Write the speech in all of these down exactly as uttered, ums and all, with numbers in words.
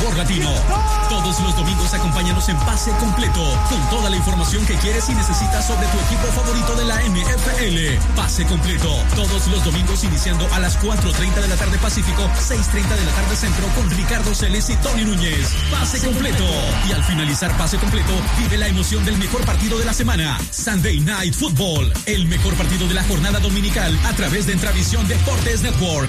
sabor latino. Todos los domingos acompáñanos en Pase Completo, con toda la información que quieres y necesitas sobre tu equipo favorito de la N F L. Pase Completo, todos los domingos iniciando a las cuatro treinta de la tarde Pacífico, seis treinta de la tarde Centro, con Ricardo Celes y Tony Núñez. Pase Completo. Y al finalizar Pase Completo, vive la emoción del mejor partido de la semana. Sunday Night Football, el mejor partido de la jornada dominical a través de Entravisión Deportes Network.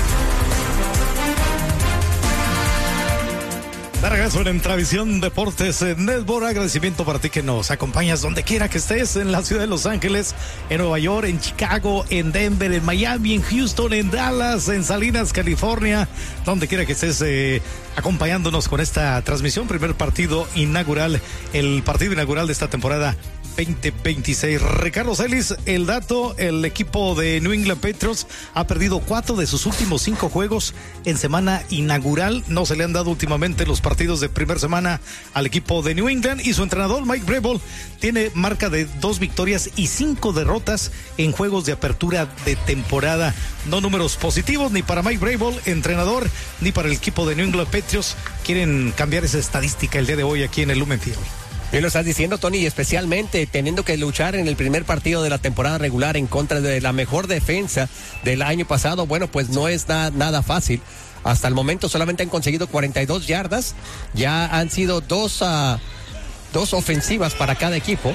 De regreso en Entravisión Deportes Network. Agradecimiento para ti que nos acompañas donde quiera que estés, en la ciudad de Los Ángeles, en Nueva York, en Chicago, en Denver, en Miami, en Houston, en Dallas, en Salinas, California, donde quiera que estés eh, acompañándonos con esta transmisión. Primer partido inaugural, el partido inaugural de esta temporada veinte veintiséis. Ricardo Celis, el dato: el equipo de New England Patriots ha perdido cuatro de sus últimos cinco juegos en semana inaugural. No se le han dado últimamente los partidos de primera semana al equipo de New England, y su entrenador Mike Vrabel tiene marca de dos victorias y cinco derrotas en juegos de apertura de temporada. No números positivos ni para Mike Vrabel, entrenador, ni para el equipo de New England Patriots. Quieren cambiar esa estadística el día de hoy aquí en el Lumen Field. Bien lo estás diciendo, Tony, y especialmente teniendo que luchar en el primer partido de la temporada regular en contra de la mejor defensa del año pasado. Bueno, pues no es na- nada fácil. Hasta el momento solamente han conseguido cuarenta y dos yardas. Ya han sido dos, uh, dos ofensivas para cada equipo.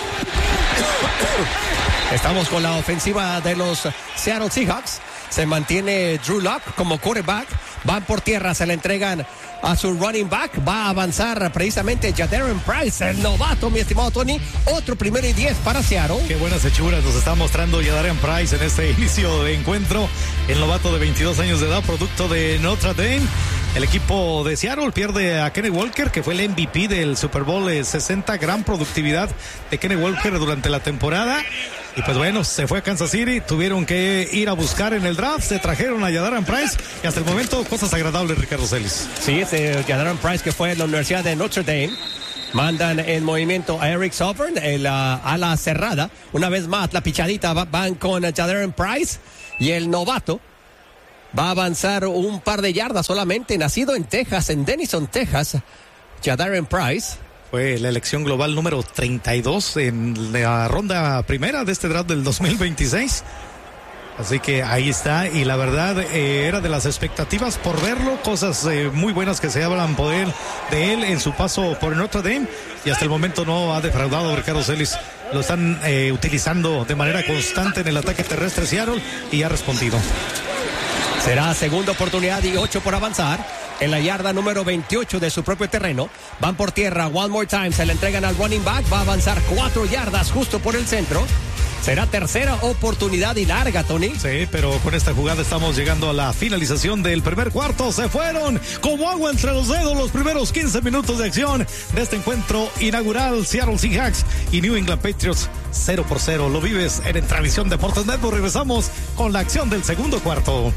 Estamos con la ofensiva de los Seattle Seahawks. Se mantiene Drew Lock como quarterback. Van por tierra, se le entregan a su running back. Va a avanzar precisamente Jadarian Price, el novato, mi estimado Tony. Otro primero y diez para Seattle. Qué buenas hechuras nos está mostrando Jadarian Price en este inicio de encuentro. El novato de veintidós años de edad, producto de Notre Dame. El equipo de Seattle pierde a Kenny Walker, que fue el M V P del Super Bowl sesenta. Gran productividad de Kenny Walker durante la temporada. Y pues bueno, se fue a Kansas City, tuvieron que ir a buscar en el draft, se trajeron a Jadarian Price, y hasta el momento cosas agradables, Ricardo Celis. Sí, es Jadarian Price, que fue en la Universidad de Notre Dame. Mandan en movimiento a Eric Sofern, el uh, ala cerrada. Una vez más, la pichadita va, van con Jadarian Price, y el novato va a avanzar un par de yardas solamente. Nacido en Texas, en Denison, Texas, Jadarian Price. Fue la elección global número treinta y dos en la ronda primera de este draft del dos mil veintiséis. Así que ahí está, y la verdad eh, era de las expectativas por verlo, cosas eh, muy buenas que se hablan por él, de él en su paso por Notre Dame, y hasta el momento no ha defraudado Ricardo Celis. Lo están eh, utilizando de manera constante en el ataque terrestre Seattle, y ha respondido. Será segunda oportunidad y ocho por avanzar. En la yarda número veintiocho de su propio terreno. Van por tierra, one more time, se le entregan al running back. Va a avanzar cuatro yardas justo por el centro. Será tercera oportunidad y larga, Tony. Sí, pero con esta jugada estamos llegando a la finalización del primer cuarto. Se fueron como agua entre los dedos los primeros quince minutos de acción de este encuentro inaugural. Seattle Seahawks y New England Patriots, cero por cero. Lo vives en Entravisión Deportes Network. Regresamos con la acción del segundo cuarto.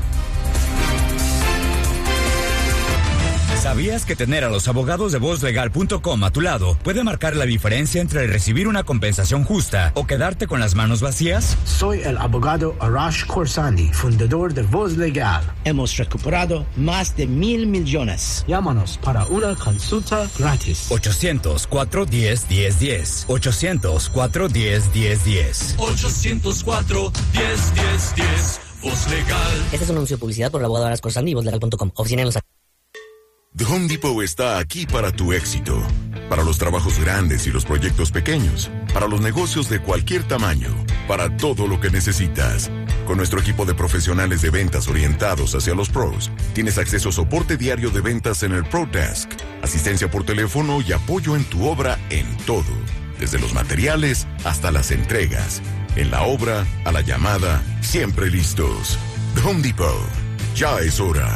¿Sabías que tener a los abogados de voz legal punto com a tu lado puede marcar la diferencia entre recibir una compensación justa o quedarte con las manos vacías? Soy el abogado Arash Khorsandi, fundador de Voz Legal. Hemos recuperado más de mil millones. Llámanos para una consulta gratis. ochocientos cuatro diez diez diez. ochocientos cuatro diez diez diez. ochocientos cuatro diez diez diez. Voz Legal. Este es un anuncio de publicidad por el abogado Arash Khorsandi y voz legal punto com. Oficina en Los Ángeles. The Home Depot está aquí para tu éxito, para los trabajos grandes y los proyectos pequeños, para los negocios de cualquier tamaño, para todo lo que necesitas. Con nuestro equipo de profesionales de ventas orientados hacia los pros, tienes acceso a soporte diario de ventas en el Pro Desk, asistencia por teléfono y apoyo en tu obra en todo, desde los materiales hasta las entregas. En la obra, a la llamada, siempre listos. The Home Depot. Ya es hora.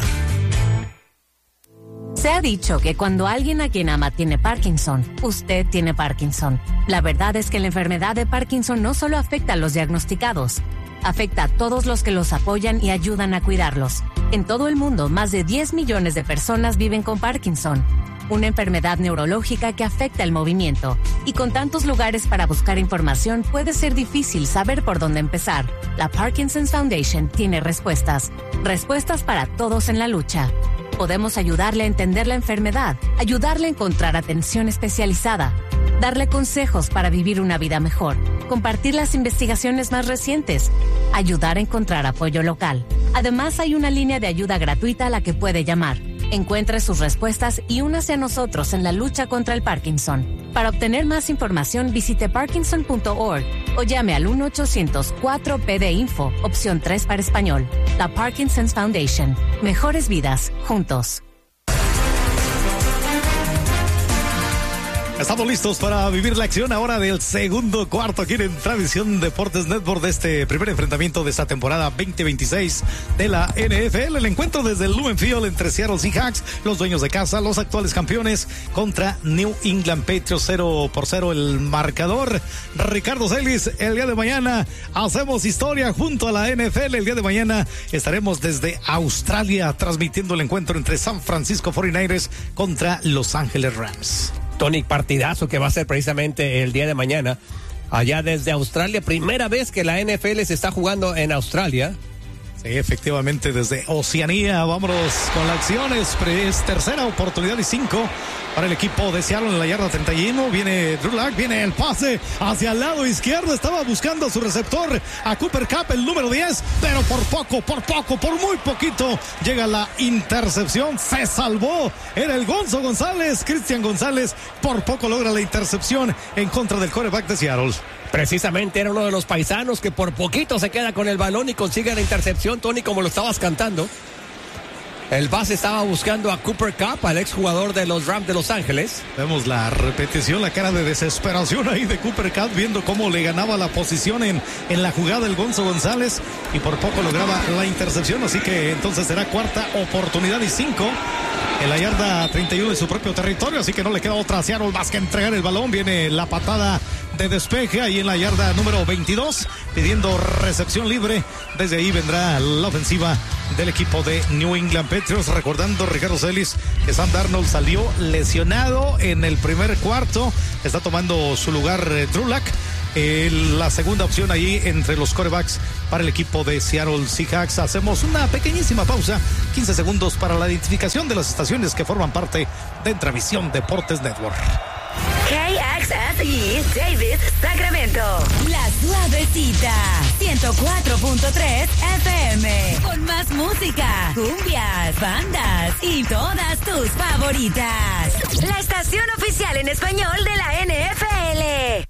Se ha dicho que cuando alguien a quien ama tiene Parkinson, usted tiene Parkinson. La verdad es que la enfermedad de Parkinson no solo afecta a los diagnosticados, afecta a todos los que los apoyan y ayudan a cuidarlos. En todo el mundo, más de diez millones de personas viven con Parkinson. una enfermedad neurológica que afecta el movimiento. Y con tantos lugares para buscar información, puede ser difícil saber por dónde empezar. La Parkinson's Foundation tiene respuestas. Respuestas para todos en la lucha. Podemos ayudarle a entender la enfermedad, ayudarle a encontrar atención especializada, darle consejos para vivir una vida mejor, compartir las investigaciones más recientes, ayudar a encontrar apoyo local. Además, hay una línea de ayuda gratuita a la que puede llamar. Encuentre sus respuestas y únase a nosotros en la lucha contra el Parkinson. Para obtener más información, visite parkinson punto org o llame al uno ochocientos cuatro P D Info, opción tres para español. La Parkinson's Foundation. Mejores vidas, juntos. Estamos listos para vivir la acción ahora del segundo cuarto aquí en Tradición Deportes Network de este primer enfrentamiento de esta temporada veinte veintiséis de la N F L. El encuentro desde el Lumen Field entre Seattle Seahawks, los dueños de casa, los actuales campeones, contra New England Patriots. Cero por cero el marcador. Ricardo Celis, el día de mañana hacemos historia junto a la N F L. El día de mañana estaremos desde Australia transmitiendo el encuentro entre San Francisco cuarenta y nueve ers contra Los Ángeles Rams. Tony, partidazo que va a ser precisamente el día de mañana allá desde Australia. Primera vez que la N F L se está jugando en Australia. Sí, efectivamente, desde Oceanía. Vámonos con la acción. Es, es tercera oportunidad y cinco para el equipo de Seattle en la yarda treinta y uno. Viene Drew Lock, viene el pase hacia el lado izquierdo. Estaba buscando a su receptor, a Cooper Kupp, el número diez, pero por poco, por poco, por muy poquito llega la intercepción. Se salvó. Era el Gonzo González, Cristian González. Por poco logra la intercepción en contra del quarterback de Seattle. Precisamente era uno de los paisanos que por poquito se queda con el balón y consigue la intercepción, Tony, como lo estabas cantando. El base estaba buscando a Cooper Kupp, al exjugador de los Rams de Los Ángeles. Vemos la repetición, la cara de desesperación ahí de Cooper Kupp, viendo cómo le ganaba la posición en, en la jugada el Gonzo González y por poco lograba la intercepción. Así que entonces será cuarta oportunidad y cinco en la yarda treinta y uno de su propio territorio. Así que no le queda otra a Seattle más que entregar el balón. Viene la patada de despeje ahí en la yarda número veintidós, pidiendo recepción libre. Desde ahí vendrá la ofensiva del equipo de New England Patriots. Recordando, Ricardo Celis, que Sam Darnold salió lesionado en el primer cuarto. Está tomando su lugar eh, Drew Lock. Eh, la segunda opción ahí entre los quarterbacks para el equipo de Seattle Seahawks. Hacemos una pequeñísima pausa, quince segundos para la identificación de las estaciones que forman parte de Entravisión Deportes Network. K X S E Davis, Sacramento. La Suavecita, ciento cuatro punto tres F M. Con más música, cumbias, bandas y todas tus favoritas. La estación oficial en español de la N F L.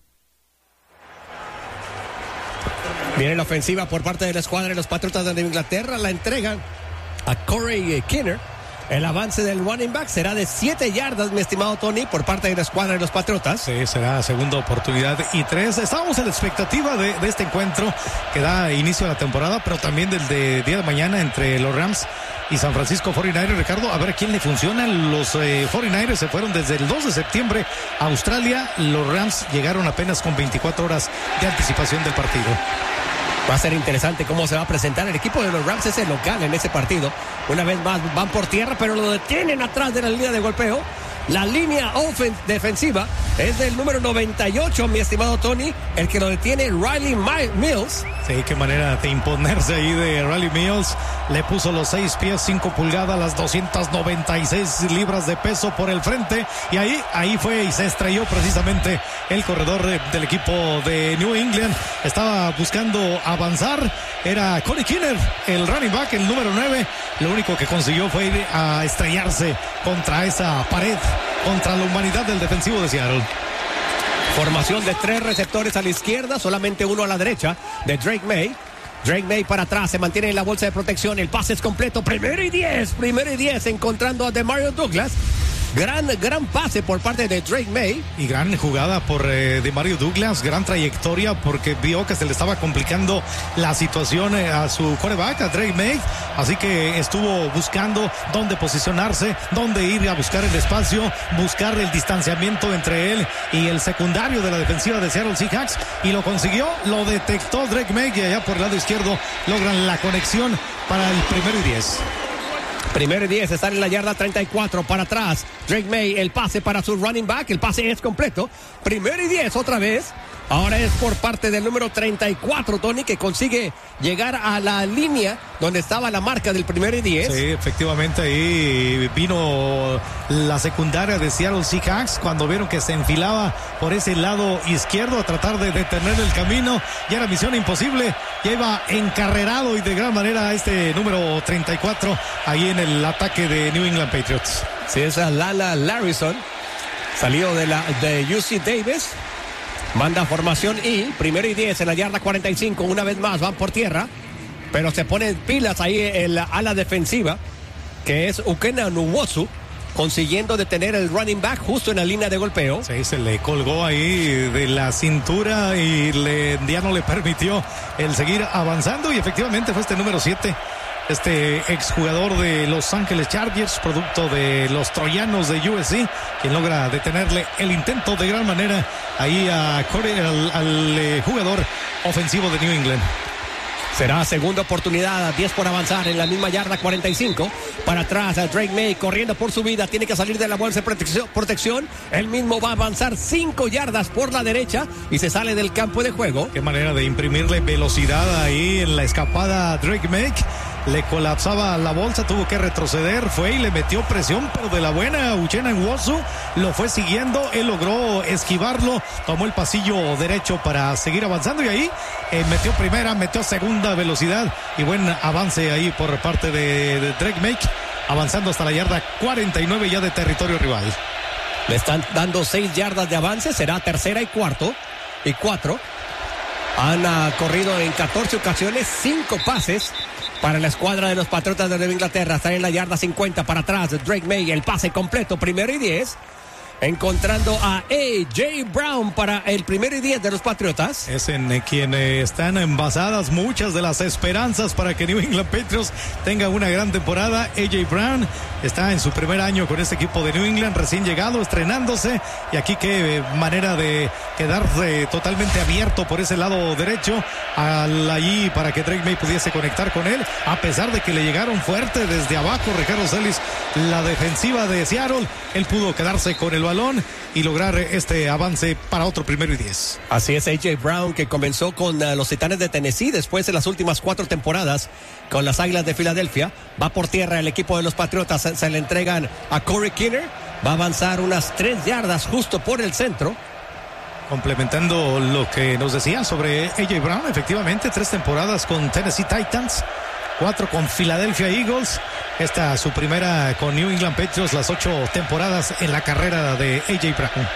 Viene la ofensiva por parte de la escuadra de los Patriotas de Inglaterra. La entregan a Corey Kinner. El avance del running back será de siete yardas, mi estimado Tony, por parte de la escuadra de los Patriotas. Sí, será segunda oportunidad y tres. Estábamos en la expectativa de, de este encuentro que da inicio a la temporada, pero también del de día de mañana entre los Rams y San Francisco cuarenta y nueve ers. Ricardo, a ver a quién le funciona. Los eh, cuarenta y nueve ers se fueron desde el dos de septiembre a Australia. Los Rams llegaron apenas con veinticuatro horas de anticipación del partido. Va a ser interesante cómo se va a presentar. El equipo de los Rams es el local en ese partido. Una vez más van por tierra, pero lo detienen atrás de la línea de golpeo. La línea ofen- defensiva es del número noventa y ocho, mi estimado Tony, el que lo detiene Riley Mills. Sí, qué manera de imponerse ahí de Riley Mills. Le puso los seis pies, cinco pulgadas, las doscientas noventa y seis libras de peso por el frente. Y ahí, ahí fue y se estrelló precisamente el corredor del equipo de New England. Estaba buscando avanzar. Era Corey Kinner, el running back, el número nueve. Lo único que consiguió fue ir a estrellarse contra esa pared, contra la humanidad del defensivo de Seattle. Formación de tres receptores a la izquierda, solamente uno a la derecha de Drake May. Drake May para atrás, se mantiene en la bolsa de protección, el pase es completo, primero y diez, primero y diez, encontrando a DeMario Douglas. Gran, gran pase por parte de Drake May. Y gran jugada por eh, DeMario Douglas, gran trayectoria porque vio que se le estaba complicando la situación eh, a su quarterback, a Drake May. Así que estuvo buscando dónde posicionarse, dónde ir a buscar el espacio, buscar el distanciamiento entre él y el secundario de la defensiva de Seattle Seahawks. Y lo consiguió, lo detectó Drake May y allá por el lado izquierdo logran la conexión para el primero y diez. Primero y diez, están en la yarda treinta y cuatro, para atrás. Drake May, el pase para su running back, el pase es completo. Primero y diez otra vez. Ahora es por parte del número treinta y cuatro, Tony, que consigue llegar a la línea donde estaba la marca del primero y diez. Sí, efectivamente, ahí vino la secundaria de Seattle Seahawks cuando vieron que se enfilaba por ese lado izquierdo a tratar de detener el camino. Ya era misión imposible, ya iba encarrerado y de gran manera este número treinta y cuatro ahí en el ataque de New England Patriots. Sí, es Lala Larrison, salido de, la, de U C Davis. Manda formación y primero y diez en la yarda cuarenta y cinco. Una vez más van por tierra, pero se ponen pilas ahí en la ala defensiva, que es Ukena Nwosu, consiguiendo detener el running back justo en la línea de golpeo. Sí, se le colgó ahí de la cintura y le, ya no le permitió el seguir avanzando. Y efectivamente fue este número siete, este exjugador de Los Ángeles Chargers, producto de los troyanos de U S C, quien logra detenerle el intento de gran manera ahí a Corey, al, al eh, jugador ofensivo de New England. Será segunda oportunidad, diez por avanzar en la misma yarda cuarenta y cinco. Para atrás a Drake May corriendo por su vida, tiene que salir de la bolsa de protección, protección. Él mismo va a avanzar cinco yardas por la derecha y se sale del campo de juego. Qué manera de imprimirle velocidad ahí en la escapada a Drake May. Le colapsaba la bolsa, tuvo que retroceder, fue y le metió presión, pero de la buena. Uchenna Nwosu lo fue siguiendo, él logró esquivarlo, tomó el pasillo derecho para seguir avanzando y ahí eh, metió primera, metió segunda velocidad y buen avance ahí por parte de, de Drake May, avanzando hasta la yarda cuarenta y nueve ya de territorio rival. Le están dando seis yardas de avance, será tercera y cuarto y cuatro. Han uh, corrido en catorce ocasiones, cinco pases para la escuadra de los Patriotas de Nueva Inglaterra. Está en la yarda cincuenta, para atrás Drake May, el pase completo, primero y diez. Encontrando a A J Brown para el primero y diez de los Patriotas. Es en eh, quien eh, están envasadas muchas de las esperanzas para que New England Patriots tenga una gran temporada. A J Brown está en su primer año con este equipo de New England, recién llegado, estrenándose. Y aquí qué eh, manera de quedarse totalmente abierto por ese lado derecho al, allí para que Drake May pudiese conectar con él. A pesar de que le llegaron fuerte desde abajo, Ricardo Celis, la defensiva de Seattle, él pudo quedarse con el balón y lograr este avance para otro primero y diez. Así es, A J Brown, que comenzó con uh, los Titanes de Tennessee, después de las últimas cuatro temporadas con las Águilas de Filadelfia. Va por tierra el equipo de los Patriotas, se, se le entregan a Corey Kinner, va a avanzar unas tres yardas justo por el centro. Complementando lo que nos decían sobre A J Brown, efectivamente, tres temporadas con Tennessee Titans, cuatro con Philadelphia Eagles. Esta su primera con New England Patriots, las ocho temporadas en la carrera de A J Brown.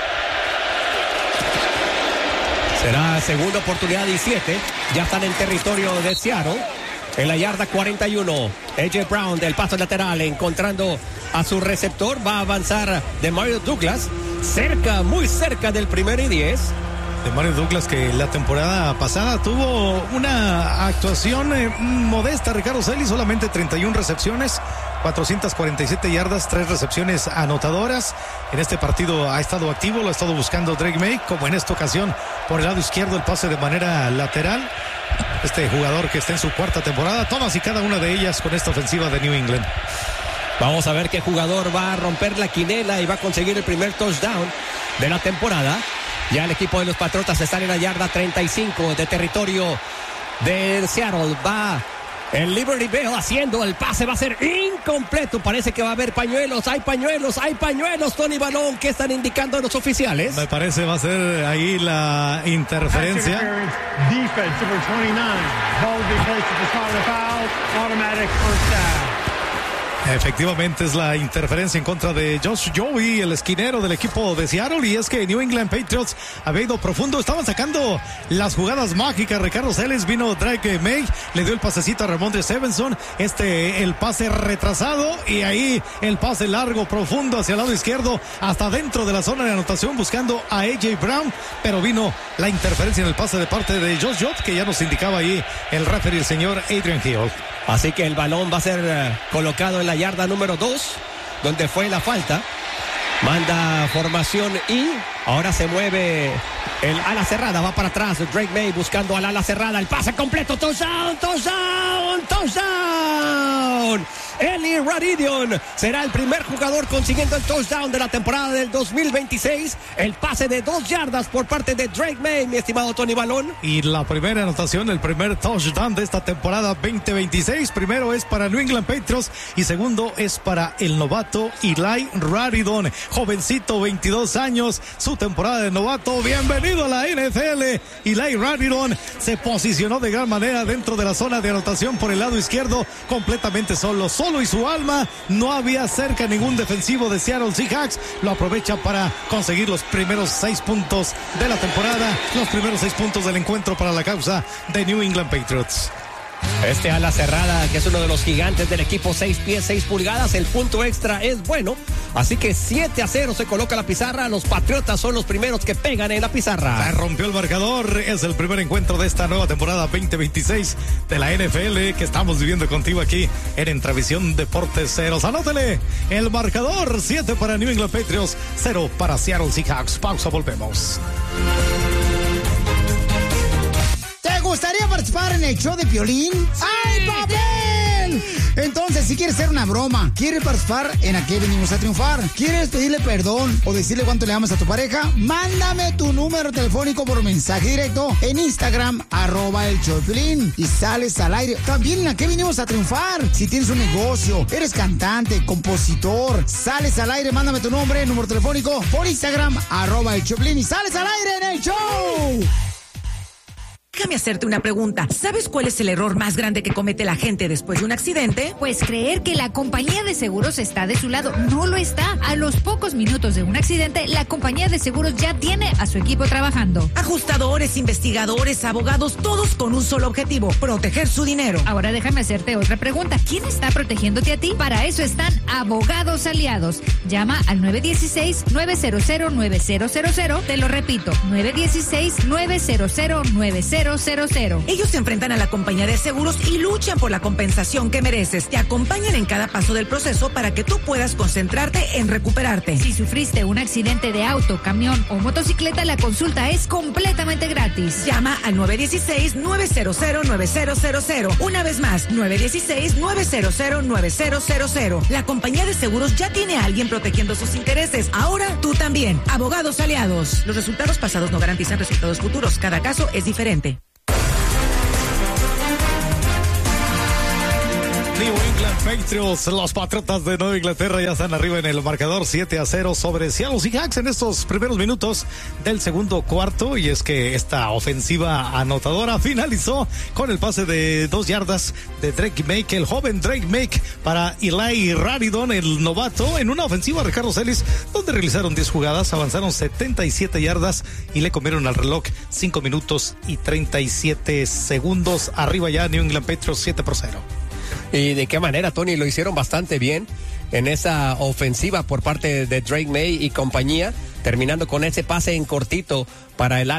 Será segunda oportunidad y siete. Ya están en territorio de Seattle. En la yarda cuarenta y uno. A J Brown del paso lateral encontrando a su receptor. Va a avanzar de Mario Douglas. Cerca, muy cerca del primero y diez. De Mario Douglas, que la temporada pasada tuvo una actuación eh, modesta, Ricardo Celis, solamente treinta y una recepciones, cuatrocientas cuarenta y siete yardas, tres recepciones anotadoras. En este partido ha estado activo, lo ha estado buscando Drake May, como en esta ocasión por el lado izquierdo, el pase de manera lateral. Este jugador que está en su cuarta temporada, todas y cada una de ellas con esta ofensiva de New England. Vamos a ver qué jugador va a romper la quinela y va a conseguir el primer touchdown de la temporada. Ya el equipo de los Patriotas está en la yarda treinta y cinco de territorio de Seattle. Va el Liberty Bell haciendo el pase, va a ser incompleto. Parece que va a haber pañuelos, hay pañuelos, hay pañuelos, Tony Balón. ¿Qué están indicando los oficiales? Me parece va a ser ahí la interferencia. Defense number twenty-nine. Ball defense at the start of the foul. Automatic first down. Efectivamente es la interferencia en contra de Josh Joey, el esquinero del equipo de Seattle, y es que New England Patriots había ido profundo, estaban sacando las jugadas mágicas. Ricardo Celis, vino Drake May, le dio el pasecito a Ramondre Stevenson, este el pase retrasado y ahí el pase largo profundo hacia el lado izquierdo hasta dentro de la zona de anotación buscando a A J Brown, pero vino la interferencia en el pase de parte de Josh Job, que ya nos indicaba ahí el referee, el señor Adrian Hill. Así que el balón va a ser uh, colocado en la yarda número dos, donde fue la falta. Manda formación y ahora se mueve el ala cerrada, va para atrás Drake May buscando al ala cerrada, el pase completo, touchdown, touchdown, touchdown. Eli Raridion será el primer jugador consiguiendo el touchdown de la temporada del dos mil veintiséis. El pase de dos yardas por parte de Drake May, mi estimado Tony Balón. Y la primera anotación, el primer touchdown de esta temporada veinte veintiséis. Primero es para New England Patriots y segundo es para el novato Eli Raridion. Jovencito, veintidós años, su temporada de novato. Bienvenido a la N F L. Eli Raridion se posicionó de gran manera dentro de la zona de anotación por el lado izquierdo, completamente solo, solo y su alma. No había cerca ningún defensivo de Seattle Seahawks. Lo aprovecha para conseguir los primeros seis puntos de la temporada, los primeros seis puntos del encuentro para la causa de New England Patriots. Este ala cerrada, que es uno de los gigantes del equipo, seis pies, seis pulgadas, el punto extra es bueno, así que siete a cero se coloca la pizarra. Los Patriotas son los primeros que pegan en la pizarra. Se rompió el marcador, es el primer encuentro de esta nueva temporada veinte veintiséis de la N F L que estamos viviendo contigo aquí en Entravisión Deportes Ceros. Anótele el marcador, siete para New England Patriots, cero para Seattle Seahawks. Pausa, volvemos. ¿Te gustaría participar en el show de Piolín? ¡Ay, papel! Entonces, si quieres hacer una broma, quieres participar en ¿A qué venimos a triunfar? ¿Quieres pedirle perdón o decirle cuánto le amas a tu pareja? Mándame tu número telefónico por mensaje directo en Instagram, arroba el show de Piolín, y sales al aire. También en ¿A qué venimos a triunfar? Si tienes un negocio, eres cantante, compositor, sales al aire, mándame tu nombre, número telefónico por Instagram, arroba el show de Piolín, y sales al aire en el show. Déjame hacerte una pregunta. ¿Sabes cuál es el error más grande que comete la gente después de un accidente? Pues creer que la compañía de seguros está de su lado. No lo está. A los pocos minutos de un accidente, la compañía de seguros ya tiene a su equipo trabajando. Ajustadores, investigadores, abogados, todos con un solo objetivo: proteger su dinero. Ahora déjame hacerte otra pregunta. ¿Quién está protegiéndote a ti? Para eso están Abogados Aliados. Llama al nueve uno seis, nueve cero cero, nueve cero cero cero. Te lo repito, nueve uno seis, nueve cero cero, nueve cero cero cero. Ellos se enfrentan a la compañía de seguros y luchan por la compensación que mereces. Te acompañan en cada paso del proceso para que tú puedas concentrarte en recuperarte. Si sufriste un accidente de auto, camión o motocicleta, la consulta es completamente gratis. Llama al nueve uno seis, nueve cero cero, nueve cero cero cero. Una vez más, nueve uno seis, nueve cero cero, nueve cero cero cero. La compañía de seguros ya tiene a alguien protegiendo sus intereses. Ahora tú también. Abogados Aliados. Los resultados pasados no garantizan resultados futuros. Cada caso es diferente. New England Patriots, los Patriotas de Nueva Inglaterra ya están arriba en el marcador, siete a cero sobre Seattle Seahawks en estos primeros minutos del segundo cuarto. Y es que esta ofensiva anotadora finalizó con el pase de dos yardas de Drake May, el joven Drake May, para Eli Raridion, el novato, en una ofensiva de Carlos Ellis, donde realizaron diez jugadas, avanzaron setenta y siete yardas y le comieron al reloj cinco minutos y treinta y siete segundos. Arriba ya New England Patriots siete por cero. Y de qué manera, Tony, lo hicieron bastante bien en esa ofensiva por parte de Drake May y compañía, terminando con ese pase en cortito para el